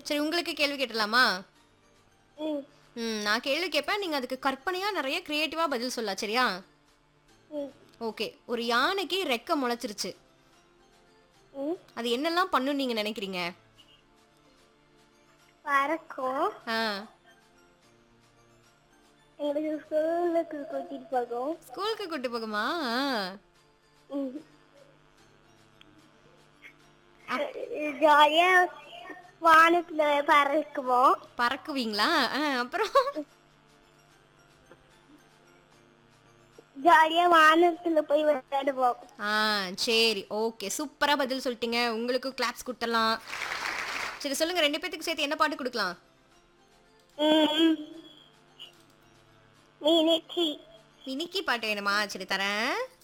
சரி உங்களுக்கு கேள்வி கேட்டலாமா? ம். நான் கேள்வி கேட்பேன். நீங்க அதுக்கு கற்பனையா நெறைய கிரியேட்டிவா பதில் சொல்லலாம். சரியா? ம். ஓகே. ஒரு யானைக்கு ரெக்க முளைச்சிருச்சு. ம். அது என்னலாம் பண்ணும்னு நீங்க நெனைக்கிறீங்க? பறக்கும். ஆ. எங்களுக்கு ஸ்கூலுக்கு கூட்டிட்டு போகும். ஸ்கூலுக்கு கூட்டு போகுமா? ஆ. ம். அப் ஜாலியா வானத்துல பறக்குவோம். பறக்குவீங்களா? அப்புறம்? ஜாலியா வானத்துல போய் விளையாடுவோம். ஆ சரி. ஓகே. சூப்பரா பதில் சொல்லிட்டீங்க. உங்களுக்கு கிளாப்ஸ் குடுத்துடலாம். சரி சொல்லுங்க 2 பேத்துக்கு சேர்த்து என்ன பாட்டு குடுக்கலாம்? ம். மினிக்கி. மினிக்கி பாட்டு வேணுமா? சரி தரேன்.